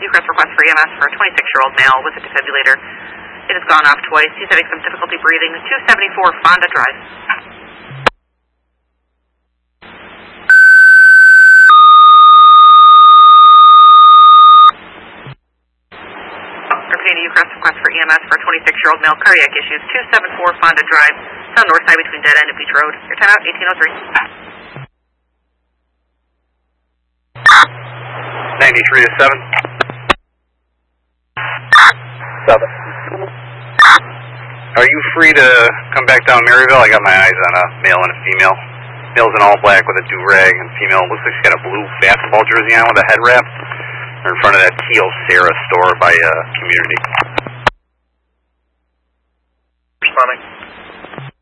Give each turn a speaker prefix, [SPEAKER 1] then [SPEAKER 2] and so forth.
[SPEAKER 1] UCREST request for EMS for a 26-year-old male with a defibrillator. It has gone off twice. He's having some difficulty breathing. 274 Fonda Drive. Repeating UCREST request for EMS for a 26-year-old male, cardiac issues. 274 Fonda Drive. It's on the north side between Dead End and Beach Road. Your timeout, 1803.
[SPEAKER 2] 93 to 7. 7. Are you free to come back down Maryville? I got my eyes on a male and a female. Male's in all black with a do-rag, and female looks like she's got a blue basketball jersey on with a head wrap. They're in front of that Teal Sarah store by Community.
[SPEAKER 3] Responding.